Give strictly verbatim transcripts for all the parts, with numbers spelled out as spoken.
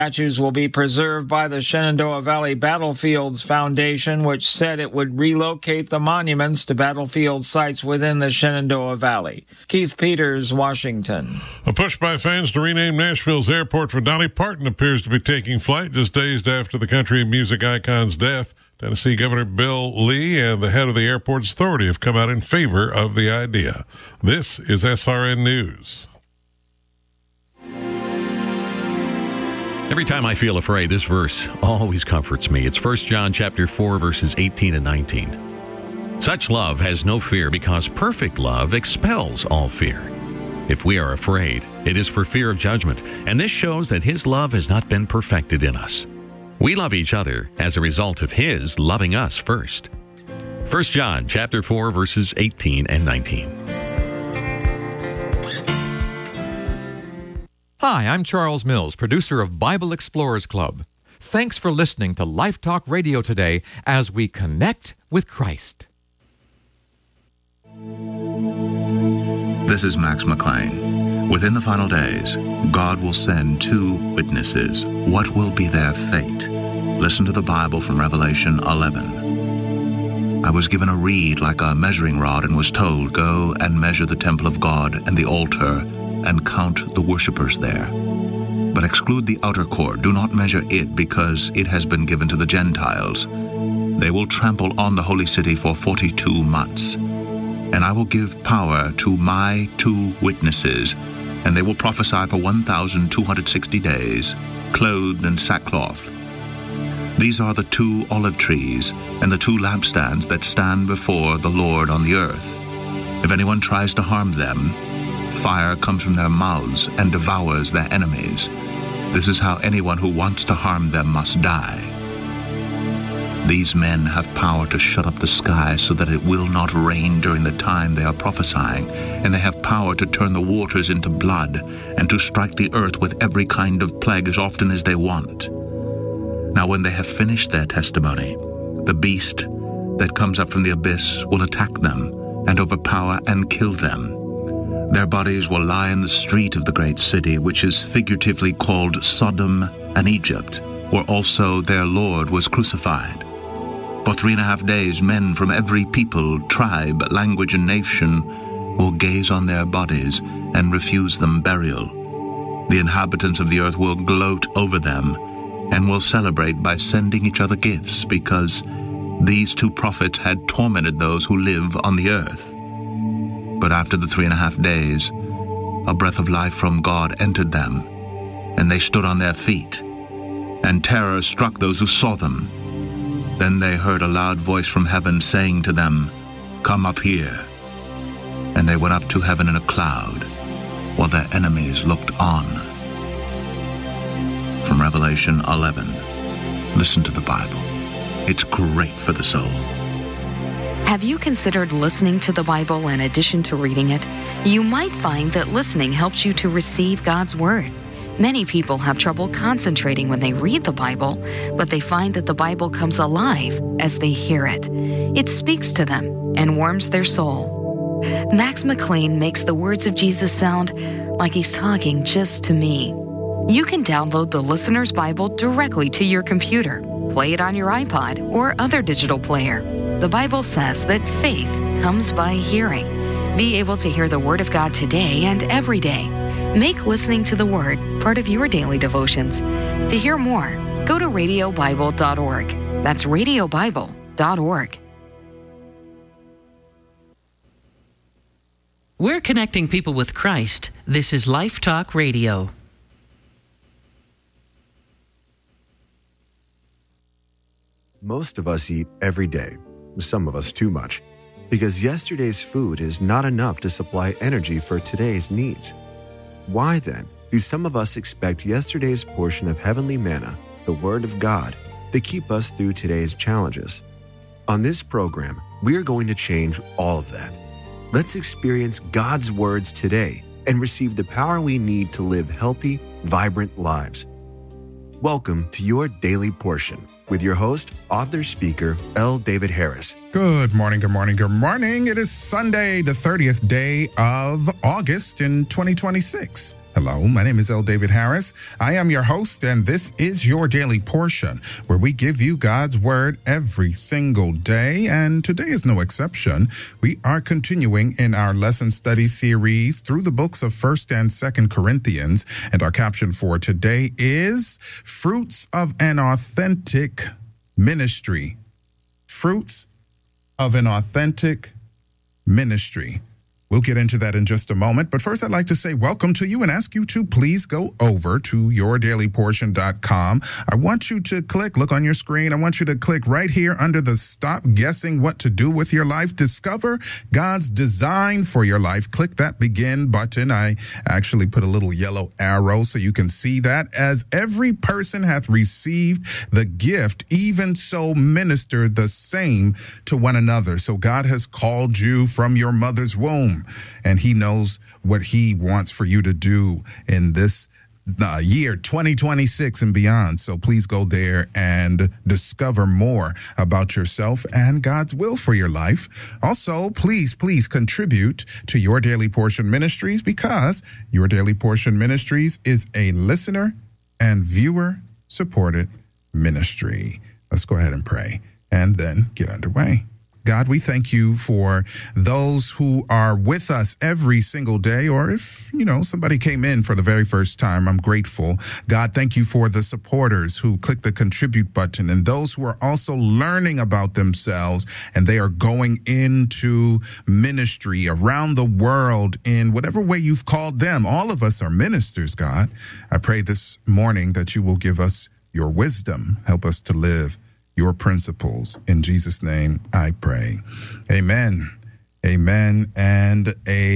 Statues will be preserved by the Shenandoah Valley Battlefields Foundation, which said it would relocate the monuments to battlefield sites within the Shenandoah Valley. Keith Peters, Washington. A push by fans to rename Nashville's airport for Dolly Parton appears to be taking flight just days after the country music icon's death. Tennessee Governor Bill Lee and the head of the airport's authority have come out in favor of the idea. This is S R N News. Every time I feel afraid, this verse always comforts me. It's First John chapter four, verses eighteen and nineteen. Such love has no fear, because perfect love expels all fear. If we are afraid, it is for fear of judgment, and this shows that His love has not been perfected in us. We love each other as a result of His loving us first. First John chapter four, verses eighteen and nineteen. Hi, I'm Charles Mills, producer of Bible Explorers Club. Thanks for listening to Life Talk Radio today as we connect with Christ. This is Max McLean. Within the final days, God will send two witnesses. What will be their fate? Listen to the Bible from Revelation eleven. I was given a reed like a measuring rod and was told, "Go and measure the temple of God and the altar, and count the worshippers there. But exclude the outer court. Do not measure it, because it has been given to the Gentiles. They will trample on the holy city for forty-two months. And I will give power to my two witnesses, and they will prophesy for one thousand two hundred sixty days, clothed in sackcloth. These are the two olive trees and the two lampstands that stand before the Lord on the earth. If anyone tries to harm them, fire comes from their mouths and devours their enemies. This is how anyone who wants to harm them must die. These men have power to shut up the sky so that it will not rain during the time they are prophesying, and they have power to turn the waters into blood and to strike the earth with every kind of plague as often as they want. Now when they have finished their testimony, the beast that comes up from the abyss will attack them and overpower and kill them. Their bodies will lie in the street of the great city, which is figuratively called Sodom and Egypt, where also their Lord was crucified. For three and a half days, men from every people, tribe, language, and nation will gaze on their bodies and refuse them burial. The inhabitants of the earth will gloat over them and will celebrate by sending each other gifts, because these two prophets had tormented those who live on the earth. But after the three and a half days, a breath of life from God entered them, and they stood on their feet, and terror struck those who saw them. Then they heard a loud voice from heaven saying to them, "Come up here." And they went up to heaven in a cloud, while their enemies looked on. From Revelation eleven, listen to the Bible. It's great for the soul. Have you considered listening to the Bible in addition to reading it? You might find that listening helps you to receive God's Word. Many people have trouble concentrating when they read the Bible, but they find that the Bible comes alive as they hear it. It speaks to them and warms their soul. Max McLean makes the words of Jesus sound like He's talking just to me. You can download the Listener's Bible directly to your computer, play it on your iPod or other digital player. The Bible says that faith comes by hearing. Be able to hear the Word of God today and every day. Make listening to the Word part of your daily devotions. To hear more, go to radio bible dot org. That's radio bible dot org. We're connecting people with Christ. This is Life Talk Radio. Most of us eat every day, some of us too much, because yesterday's food is not enough to supply energy for today's needs. Why then do some of us expect yesterday's portion of heavenly manna, the Word of God, to keep us through today's challenges? On this program, we are going to change all of that. Let's experience God's words today and receive the power we need to live healthy, vibrant lives. Welcome to your daily portion with your host, author, speaker, L. David Harris. Good morning, good morning, good morning. It is Sunday, the thirtieth day of August in twenty twenty-six. Hello, my name is L. David Harris. I am your host, and this is your Daily Portion, where we give you God's Word every single day, and today is no exception. We are continuing in our lesson study series through the books of First and Second Corinthians, and our caption for today is Fruits of an Authentic Ministry. Fruits of an Authentic Ministry. We'll get into that in just a moment, but first I'd like to say welcome to you and ask you to please go over to your daily portion dot com. I want you to click, look on your screen, I want you to click right here under the Stop Guessing What to Do with Your Life. Discover God's design for your life. Click that Begin button. I actually put a little yellow arrow so you can see that. As every person hath received the gift, even so minister the same to one another. So God has called you from your mother's womb, and he knows what he wants for you to do in this uh, year twenty twenty-six and beyond. So please go there and discover more about yourself and God's will for your life. Also, please, please contribute to Your Daily Portion Ministries, because Your Daily Portion Ministries is a listener and viewer supported ministry. Let's go ahead and pray and then get underway. God, we thank you for those who are with us every single day, or if, you know, somebody came in for the very first time, I'm grateful. God, thank you for the supporters who click the contribute button, and those who are also learning about themselves, and they are going into ministry around the world in whatever way you've called them. All of us are ministers, God. I pray this morning that you will give us your wisdom, help us to live your principles. In Jesus' name, I pray. Amen. Amen and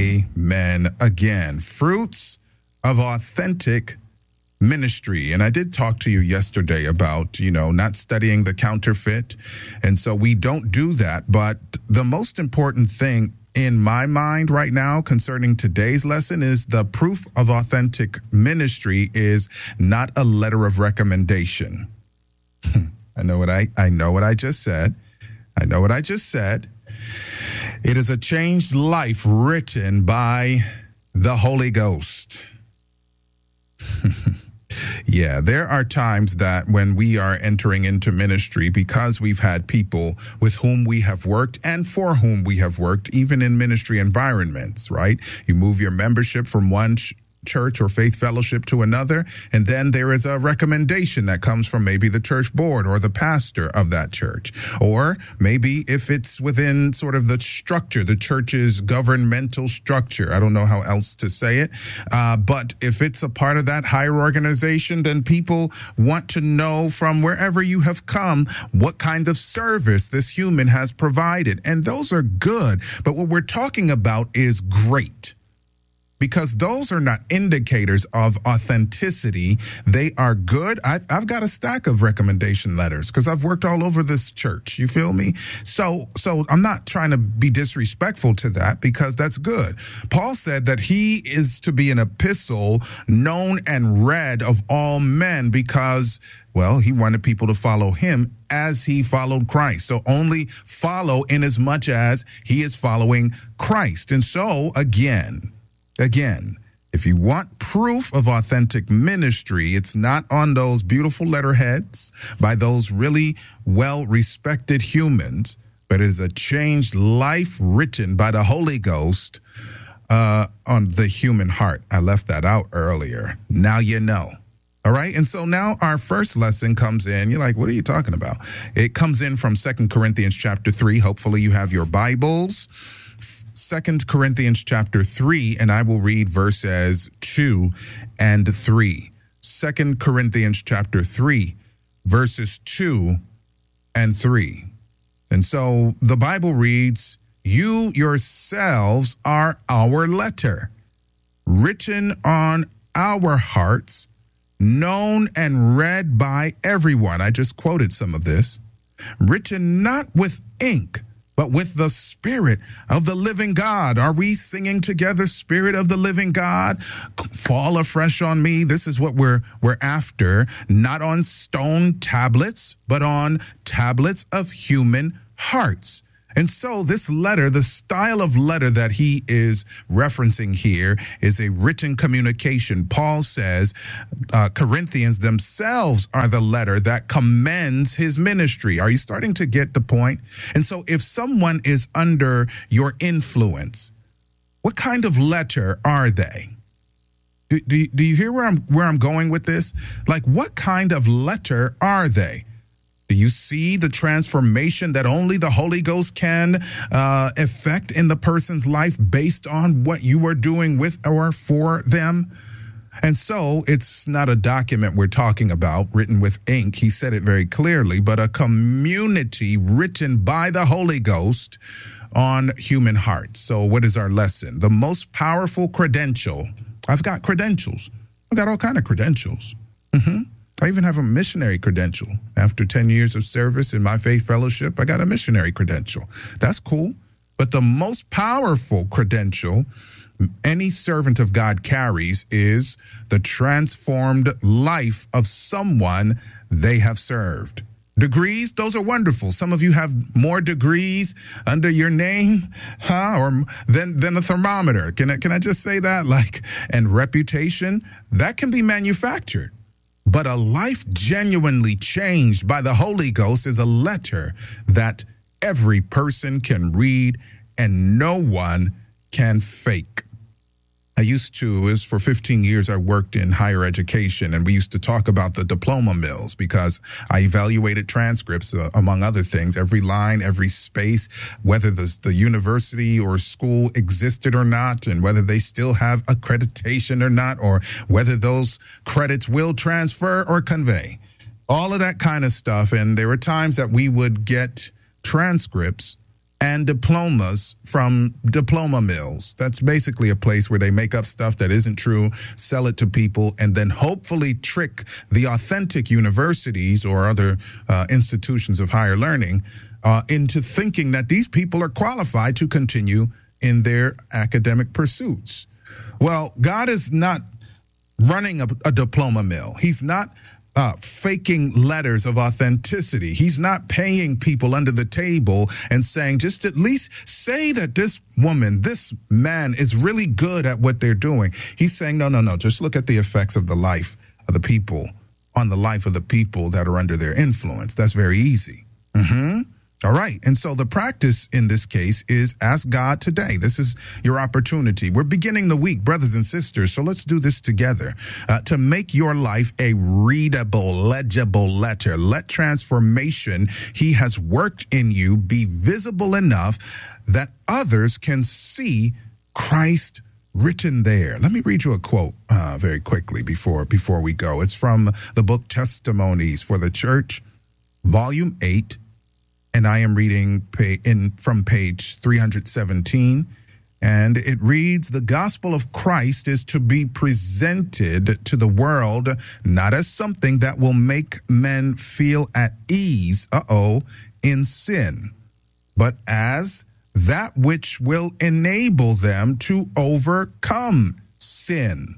amen. Again, fruits of authentic ministry. And I did talk to you yesterday about, you know, not studying the counterfeit. And so we don't do that. But the most important thing in my mind right now concerning today's lesson is the proof of authentic ministry is not a letter of recommendation. I know what I, I know what I just said. I know what I just said. It is a changed life written by the Holy Ghost. Yeah, there are times that when we are entering into ministry, because we've had people with whom we have worked and for whom we have worked, even in ministry environments, right? You move your membership from one ch- church or faith fellowship to another, and then there is a recommendation that comes from maybe the church board or the pastor of that church, or maybe if it's within sort of the structure, the church's governmental structure, I don't know how else to say it, uh, but if it's a part of that higher organization, then people want to know from wherever you have come what kind of service this human has provided, and those are good, but what we're talking about is great. Because those are not indicators of authenticity. They are good. I've, I've got a stack of recommendation letters because I've worked all over this church. You feel me? So, so I'm not trying to be disrespectful to that, because that's good. Paul said that he is to be an epistle known and read of all men because, well, he wanted people to follow him as he followed Christ. So only follow in as much as he is following Christ. And so again, Again, if you want proof of authentic ministry, it's not on those beautiful letterheads by those really well-respected humans, but it is a changed life written by the Holy Ghost uh, on the human heart. I left that out earlier. Now you know. All right. And so now our first lesson comes in. You're like, what are you talking about? It comes in from Second Corinthians chapter three. Hopefully you have your Bibles. Second Corinthians chapter three, and I will read verses two and three. Second Corinthians chapter three, verses two and three. And so the Bible reads, "You yourselves are our letter, written on our hearts, known and read by everyone." I just quoted some of this. "Written not with ink, but with the Spirit of the living God." Are we singing together, Spirit of the living God, fall afresh on me? This is what we're we're after, not on stone tablets, but on tablets of human hearts. And so this letter, the style of letter that he is referencing here is a written communication. Paul says uh, Corinthians themselves are the letter that commends his ministry. Are you starting to get the point? And so if someone is under your influence, what kind of letter are they? Do, do, do you hear where I'm where I'm going with this? Like, what kind of letter are they? Do you see the transformation that only the Holy Ghost can uh, effect in the person's life based on what you are doing with or for them? And so it's not a document we're talking about written with ink. He said it very clearly, but a community written by the Holy Ghost on human hearts. So what is our lesson? The most powerful credential. I've got credentials. I've got all kind of credentials. Mm-hmm. I even have a missionary credential. After ten years of service in my faith fellowship, I got a missionary credential. That's cool. But the most powerful credential any servant of God carries is the transformed life of someone they have served. Degrees, those are wonderful. Some of you have more degrees under your name, huh? Or than than a thermometer. Can I, can I just say that? Like, and reputation, that can be manufactured. But a life genuinely changed by the Holy Ghost is a letter that every person can read and no one can fake. I used to, is for fifteen years, I worked in higher education, and we used to talk about the diploma mills because I evaluated transcripts, uh, among other things, every line, every space, whether the, the university or school existed or not, and whether they still have accreditation or not, or whether those credits will transfer or convey. All of that kind of stuff. And there were times that we would get transcripts and diplomas from diploma mills. That's basically a place where they make up stuff that isn't true, sell it to people, and then hopefully trick the authentic universities or other uh, institutions of higher learning uh, into thinking that these people are qualified to continue in their academic pursuits. Well, God is not running a, a diploma mill. He's not Uh, faking letters of authenticity. He's not paying people under the table and saying, just at least say that this woman, this man is really good at what they're doing. He's saying, no, no, no, just look at the effects of the life of the people on the life of the people that are under their influence. That's very easy. Mm-hmm. All right. And so the practice in this case is ask God today. This is your opportunity. We're beginning the week, brothers and sisters. So let's do this together uh, to make your life a readable, legible letter. Let transformation he has worked in you be visible enough that others can see Christ written there. Let me read you a quote uh, very quickly before, before we go. It's from the book Testimonies for the Church, Volume eight. And I am reading in from page three hundred seventeen, and it reads, the gospel of Christ is to be presented to the world, not as something that will make men feel at ease, uh-oh, in sin, but as that which will enable them to overcome sin.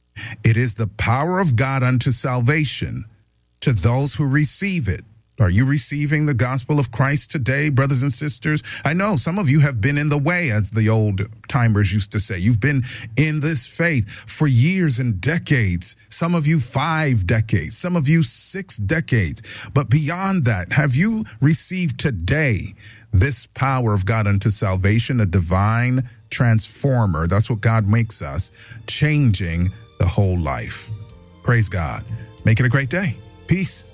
It is the power of God unto salvation to those who receive it. Are you receiving the gospel of Christ today, brothers and sisters? I know some of you have been in the way, as the old timers used to say. You've been in this faith for years and decades. Some of you five decades, some of you six decades. But beyond that, have you received today this power of God unto salvation, a divine transformer? That's what God makes us, changing the whole life. Praise God. Make it a great day. Peace.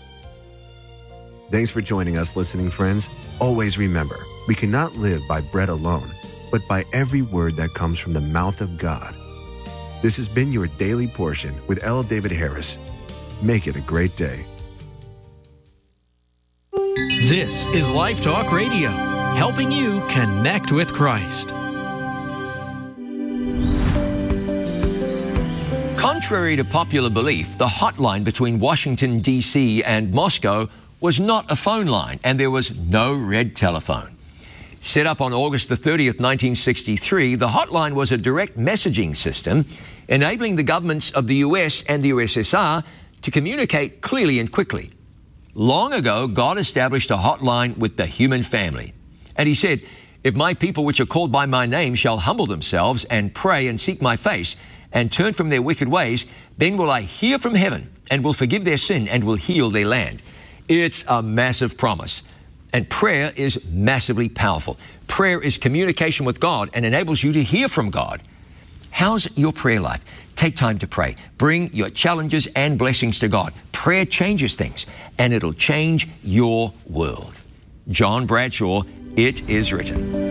Thanks for joining us, listening friends. Always remember, we cannot live by bread alone, but by every word that comes from the mouth of God. This has been your Daily Portion with L. David Harris. Make it a great day. This is Life Talk Radio, helping you connect with Christ. Contrary to popular belief, the hotline between Washington, D C and Moscow was not a phone line, and there was no red telephone. Set up on August the thirtieth, nineteen sixty-three, the hotline was a direct messaging system enabling the governments of the U S and the U S S R to communicate clearly and quickly. Long ago, God established a hotline with the human family. And he said, if my people which are called by my name shall humble themselves and pray and seek my face and turn from their wicked ways, then will I hear from heaven and will forgive their sin and will heal their land. It's a massive promise. And prayer is massively powerful. Prayer is communication with God and enables you to hear from God. How's your prayer life? Take time to pray. Bring your challenges and blessings to God. Prayer changes things, and it'll change your world. John Bradshaw, It Is Written.